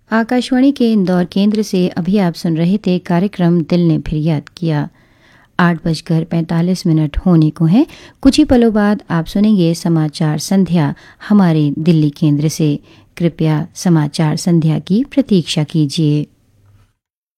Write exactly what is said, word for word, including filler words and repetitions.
आकाशवाणी के इंदौर केंद्र से अभी आप सुन रहे थे कार्यक्रम दिल ने फिर याद किया। आठ बजकर पैंतालीस मिनट होने को हैं। कुछ ही पलों बाद आप सुनेंगे समाचार संध्या हमारे दिल्ली केंद्र से। कृपया समाचार संध्या की प्रतीक्षा कीजिए।